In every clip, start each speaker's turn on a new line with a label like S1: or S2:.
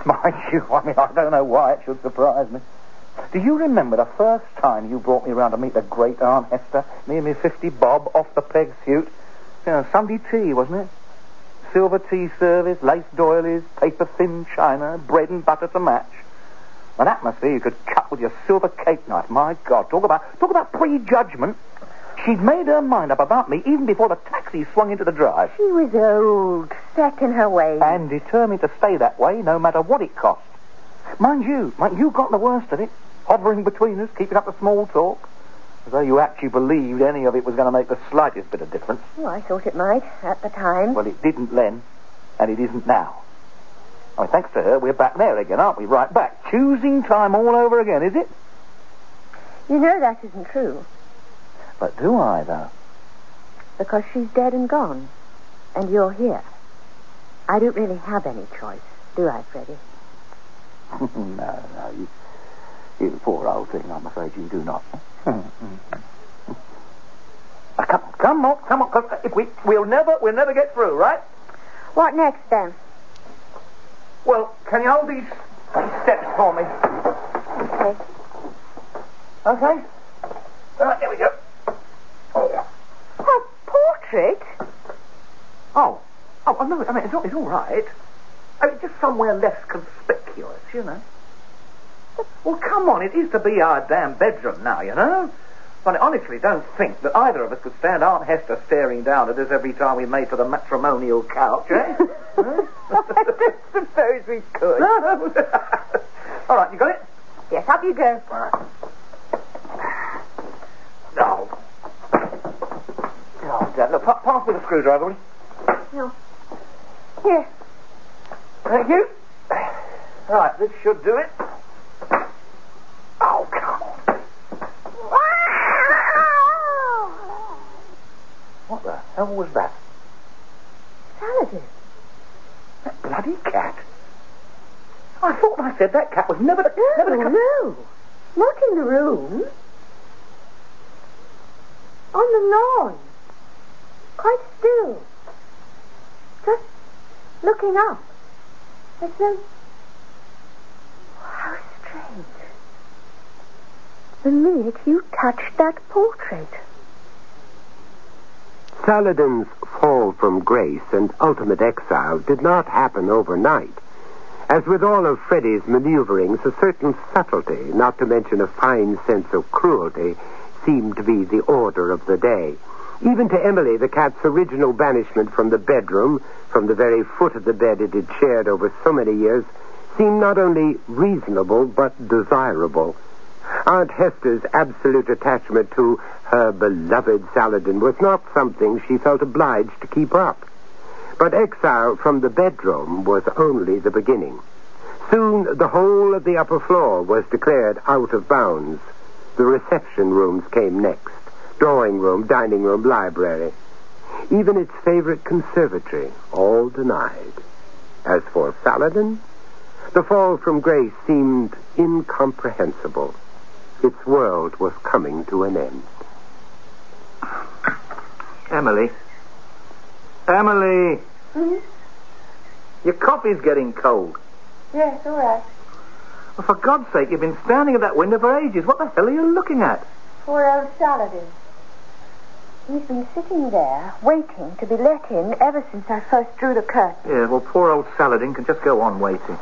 S1: Mind you, I don't know why it should surprise me. Do you remember the first time you brought me round to meet the great Aunt Hester, me and me 50 bob off the peg suit? Sunday tea, wasn't it? Silver tea service, lace doilies, paper-thin china, bread and butter to match. An atmosphere you could cut with your silver cake knife. My God, talk about prejudgment. She'd made her mind up about me even before the taxi swung into the drive.
S2: She was old, set in her ways.
S1: And determined to stay that way no matter what it cost. Mind you got the worst of it. Hovering between us, keeping up the small talk. As though you actually believed any of it was going to make the slightest bit of difference.
S2: Oh, I thought it might, at the time.
S1: Well, it didn't then, and it isn't now. I mean, thanks to her, we're back there again, aren't we? Right back. Choosing time all over again, is it?
S2: You know that isn't true.
S1: But do I, though?
S2: Because she's dead and gone, and you're here. I don't really have any choice, do I, Freddie?
S1: No, you poor old thing, I'm afraid you do not. Come on, because if we'll never get through, right?
S2: What next, then?
S1: Well, can you hold these steps for me?
S2: Okay.
S1: Okay? Right, here we go.
S2: A portrait?
S1: Oh, no, I mean, it's all right. I mean, just somewhere less conspicuous, you know. Well, come on, it is to be our damn bedroom now, you know. But I honestly don't think that either of us could stand Aunt Hester staring down at us every time we made for the matrimonial couch, eh?
S2: I don't suppose we could.
S1: No. All right, you got it?
S2: Yes, up you go.
S1: All right. No. Oh, Dad, look, pass me the screwdriver, will you?
S2: No. Here.
S1: Thank you. Right, this should do it. Oh, come on. What the hell was that?
S2: Saladin.
S1: That bloody cat. I thought I said that cat was never to come...
S2: No. Not in the room. On the lawn. Quite still. Just looking up. As though... How strange. The minute you touched that portrait.
S3: Saladin's fall from grace and ultimate exile did not happen overnight. As with all of Freddie's maneuverings, a certain subtlety, not to mention a fine sense of cruelty, seemed to be the order of the day. Even to Emily, the cat's original banishment from the bedroom, from the very foot of the bed it had shared over so many years, seemed not only reasonable but desirable. Aunt Hester's absolute attachment to her beloved Saladin was not something she felt obliged to keep up. But exile from the bedroom was only the beginning. Soon the whole of the upper floor was declared out of bounds. The reception rooms came next. Drawing room, dining room, library. Even its favorite conservatory, all denied. As for Saladin, the fall from grace seemed incomprehensible. Its world was coming to an end.
S1: Emily? Emily!
S2: Hmm?
S1: Your coffee's getting cold.
S2: Yes, all right.
S1: Well, for God's sake, you've been standing at that window for ages. What the hell are you looking at?
S2: Poor old Saladin. He's been sitting there, waiting to be let in ever since I first drew the curtain.
S1: Yeah, well, poor old Saladin can just go on waiting.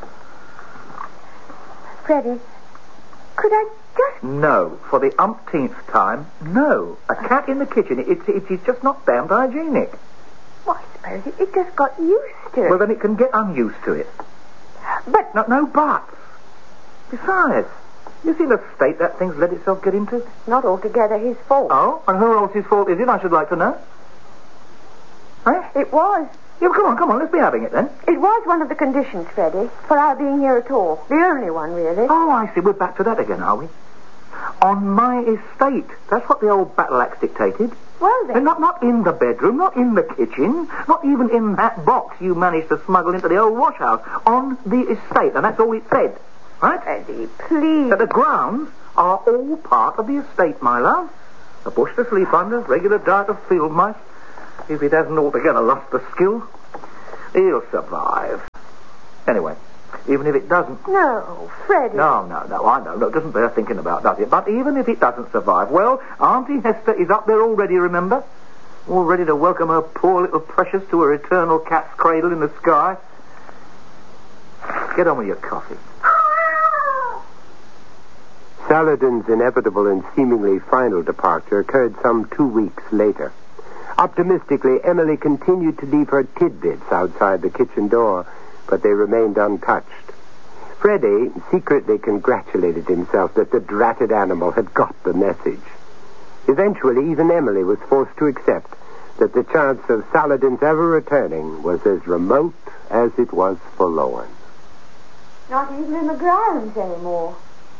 S2: Freddie, could I just...
S1: No, for the umpteenth time, no. A cat in the kitchen, it's just not damned hygienic.
S2: Well, I suppose it just got used to it.
S1: Well, then it can get unused to it.
S2: But...
S1: No buts. Besides, you see the state that thing's let itself get into?
S2: Not altogether his fault.
S1: Oh, and who else's fault is it, I should like to know? Eh?
S2: It was.
S1: Yeah, well, come on, let's be having it then.
S2: It was one of the conditions, Freddie, for our being here at all. The only one, really.
S1: Oh, I see, we're back to that again, are we? On my estate. That's what the old battle axe dictated.
S2: Well, then...
S1: And not in the bedroom, not in the kitchen, not even in that box you managed to smuggle into the old wash house. On the estate, and that's all it said. Right?
S2: Freddie, please.
S1: That the grounds are all part of the estate, my love. A bush to sleep under, regular diet of field mice. If it hasn't altogether lost the skill, he'll survive. Anyway, even if it doesn't.
S2: No, Freddie.
S1: No, I know. No, it doesn't bear thinking about, does it? But even if it doesn't survive, well, Auntie Hester is up there already, remember? All ready to welcome her poor little precious to her eternal cat's cradle in the sky. Get on with your coffee.
S3: Saladin's inevitable and seemingly final departure occurred some 2 weeks later. Optimistically, Emily continued to leave her tidbits outside the kitchen door, but they remained untouched. Freddie secretly congratulated himself that the dratted animal had got the message. Eventually, even Emily was forced to accept that the chance of Saladin's ever returning was as remote as it was forlorn.
S2: Not even in the grounds anymore.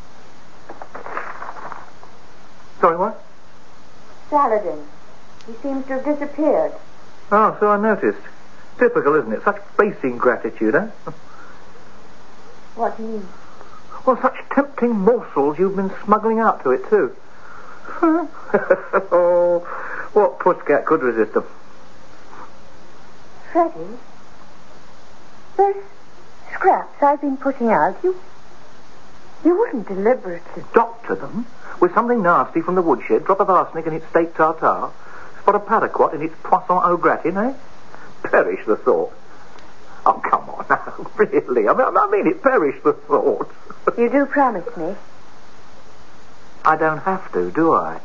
S1: Sorry, what?
S2: Saladin. He seems to have disappeared.
S1: Oh, so I noticed. Typical, isn't it? Such base ingratitude, eh?
S2: What do you mean?
S1: Well, such tempting morsels you've been smuggling out to it, too. Oh, what pusscat could resist them?
S2: Freddie, those scraps I've been putting out, you wouldn't deliberately...
S1: Doctor them with something nasty from the woodshed, drop of arsenic in its steak tartare, spot of paraquat in its poisson au gratin, eh? Perish the thought. Oh, come on now, really. I mean it, perish the thought.
S2: You do promise me?
S1: I don't have to, do I?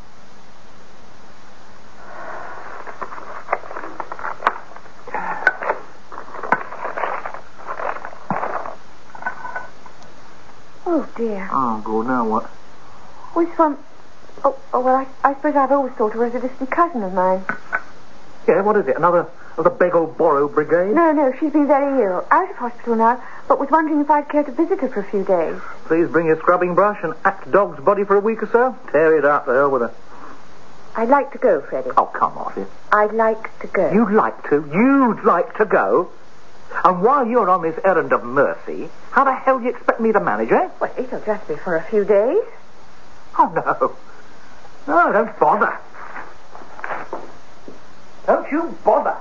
S2: Oh, dear.
S1: Oh, good, now what?
S2: Which one? Oh, well, I suppose I've always thought her as a distant cousin of mine.
S1: Yeah, what is it? Another of the beg-o-borrow brigade?
S2: No, she's been very ill. Out of hospital now, but was wondering if I'd care to visit her for a few days.
S1: Please bring your scrubbing brush and act dog's body for a week or so. Tear it out, the hell with her.
S2: I'd like to go, Freddie.
S1: Oh, come off it.
S2: I'd like to go.
S1: You'd like to? You'd like to go? And while you're on this errand of mercy, how the hell do you expect me to manage, eh?
S2: Well, it'll just be for a few days.
S1: Oh, no. No, don't bother. Don't you bother.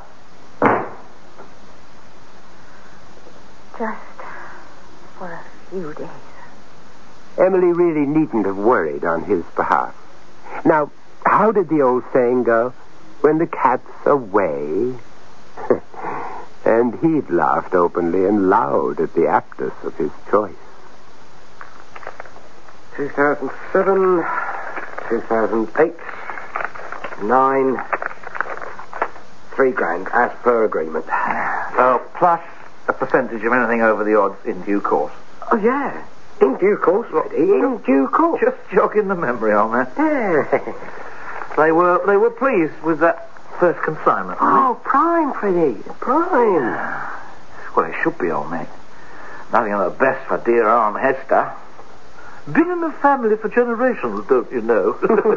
S2: Just for a few days.
S3: Emily really needn't have worried on his behalf. Now, how did the old saying go? When the cat's away... And he'd laughed openly and loud at the aptness of his choice.
S4: 2007, 2008, 9, $3,000 as per agreement.
S1: Oh, plus a percentage of anything over the odds in due course.
S4: Oh, yeah. In due course, Freddie. In due course.
S1: Just jogging the memory on that.
S4: Yeah.
S1: They were pleased with that first consignment.
S4: Oh, prime, Freddie. Prime.
S1: Well, it should be, old mate. Nothing of the best for dear Aunt Hester. Been in the family for generations, don't you know?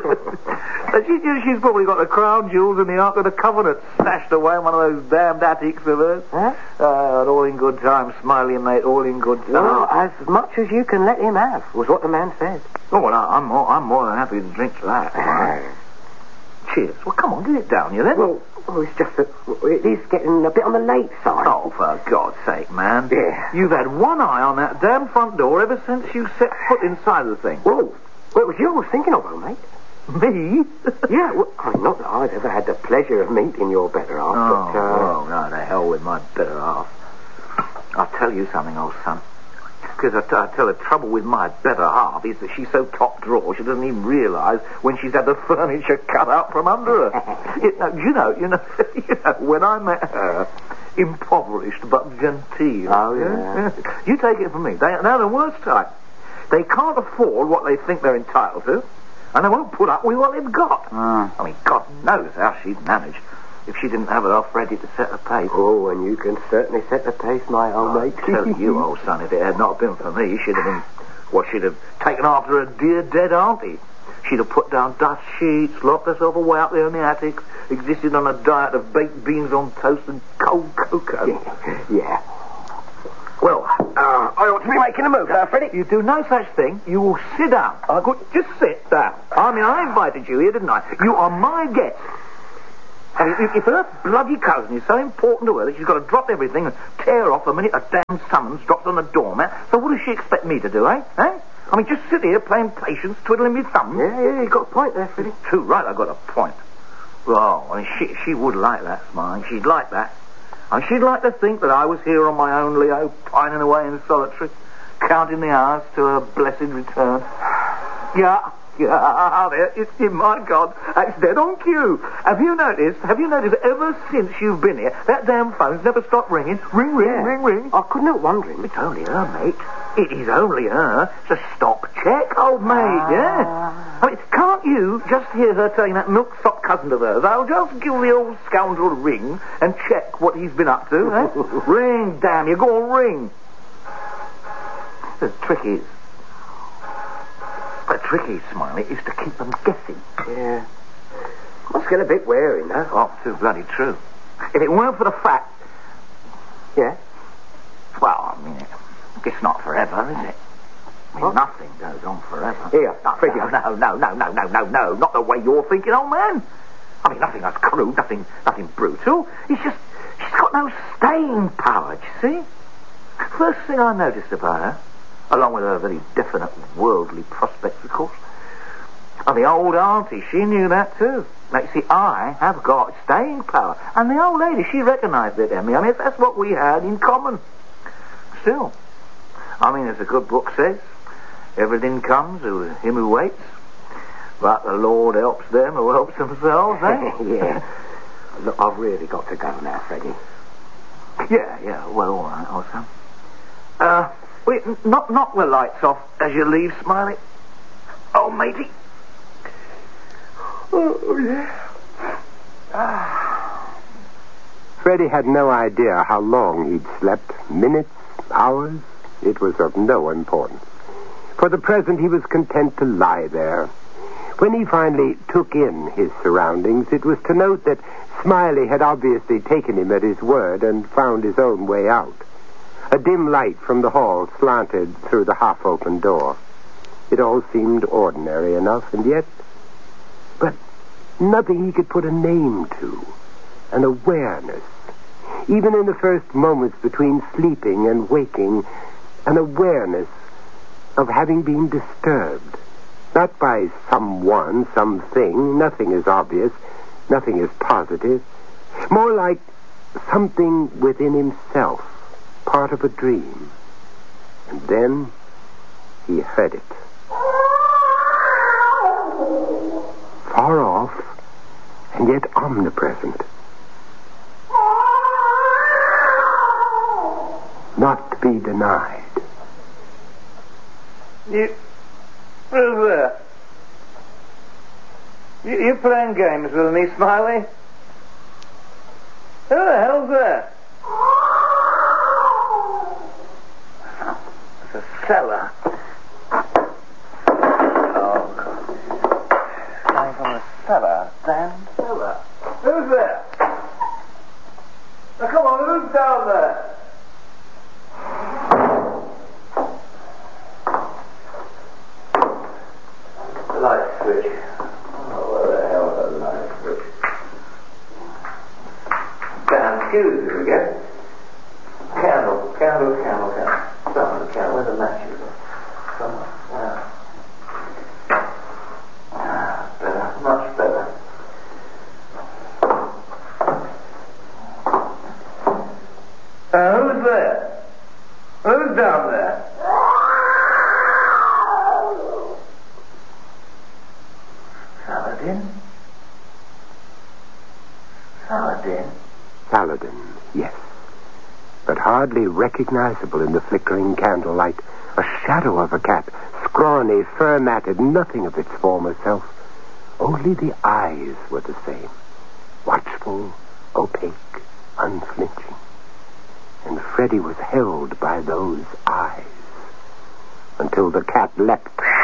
S1: She's probably got the crown jewels and the Ark of the Covenant stashed away in one of those damned attics of hers.
S4: Huh?
S1: All in good time, Smiley, mate, all in good time.
S4: Well, as much as you can let him have, was what the man said.
S1: Oh, well, I'm more than happy to drink to that. Cheers. Well, come on, get it down, you then.
S4: Well, it's just that it is getting a bit on the late side.
S1: Oh, for God's sake, man.
S4: Yeah.
S1: You've had one eye on that damn front door ever since you set foot inside the thing.
S4: Whoa. Well, it was you I was thinking of, old mate.
S1: Me?
S4: Yeah, well, I mean, not that I've ever had the pleasure of meeting your better half, but...
S1: Oh, no, to hell with my better half. I'll tell you something, old son. Because I tell the trouble with my better half is that she's so top drawer she doesn't even realise when she's had the furniture cut out from under her. You know, when I met her, impoverished but genteel.
S4: Oh, yeah.
S1: You take it from me. They're the worst type. They can't afford what they think they're entitled to, and they won't put up with what they've got. I mean, God knows how she'd manage if she didn't have it off ready to set the pace.
S4: Oh, and you can certainly set the pace, my old mate.
S1: I tell you, old son, if it had not been for me, she'd have taken after her dear dead auntie. She'd have put down dust sheets, locked herself away up there in the attic, existed on a diet of baked beans on toast and cold cocoa.
S4: Yeah. Well, I ought to be making a move, Freddie.
S1: You do no such thing. You will sit down. Just sit down. I mean, I invited you here, didn't I? You are my guest. I mean, if her bloody cousin is so important to her that she's got to drop everything and tear off the minute a damn summons drops on the doormat, so what does she expect me to do, eh? I mean, just sit here playing patience, twiddling my thumbs?
S4: Yeah, you got a point there, Freddie.
S1: Too right, I've got a point. Well, I mean, she would like that, Smiley. She'd like that. I mean, she'd like to think that I was here on my own, Leo, pining away in solitary, counting the hours to her blessed return. Yeah, my God, that's dead on cue. Have you noticed ever since you've been here, that damn phone's never stopped ringing? Ring, ring.
S4: I couldn't help wondering.
S1: It's only her, mate. It is only her. It's a stock check, old mate, yeah. I mean, can't you just hear her telling that milksop cousin of hers, I'll just give the old scoundrel a ring and check what he's been up to, eh? Ring, damn you, go on, ring. The trick is, Smiley, is to keep them guessing.
S4: Yeah. Must get a bit wary now.
S1: Oh, too bloody true. If it weren't for the fact...
S4: Yeah?
S1: Well, I mean, it's not forever, is it? I mean, nothing goes on forever.
S4: Here, Freddie.
S1: No, not the way you're thinking, old man. I mean, nothing that's crude, nothing brutal. It's just, she's got no staying power, do you see? First thing I noticed about her, along with her very definite worldly prospects, of course. And the old auntie, she knew that too. Now, you see, I have got staying power. And the old lady, she recognised it, Emmy. I mean, that's what we had in common. Still, I mean, as the good book says, everything comes to him who waits. But the Lord helps them who helps themselves, eh?
S4: Yeah. Look, I've really got to go now, Freddie.
S1: Yeah, well, all right, also. Wait, knock the lights off as you leave, Smiley. Oh, matey. Oh, yeah.
S3: Freddie had no idea how long he'd slept. Minutes, hours, it was of no importance. For the present, he was content to lie there. When he finally took in his surroundings, it was to note that Smiley had obviously taken him at his word and found his own way out. A dim light from the hall slanted through the half-open door. It all seemed ordinary enough, and yet... But nothing he could put a name to. An awareness. Even in the first moments between sleeping and waking, an awareness of having been disturbed. Not by someone, something. Nothing is obvious. Nothing is positive. More like something within himself. Part of a dream. And then he heard it. Far off, and yet omnipresent. Not to be denied.
S1: Who's there? You playing games with me, Smiley? Who the hell's there? It's a cellar. Oh, God. Coming from a cellar. Damn cellar. Who's there? Now, come on, who's down there? The light switch. Oh, where the hell is the light switch? Damn fuse again. Candle. Stop the candle. Where the matches are? Somewhere. Better. Much better. Who's there? Who's down there?
S3: Saladin, yes. But hardly recognizable in the flickering candlelight. A shadow of a cat, scrawny, fur-matted, nothing of its former self. Only the eyes were the same. Watchful, opaque, unflinching. And Freddie was held by those eyes. Until the cat leapt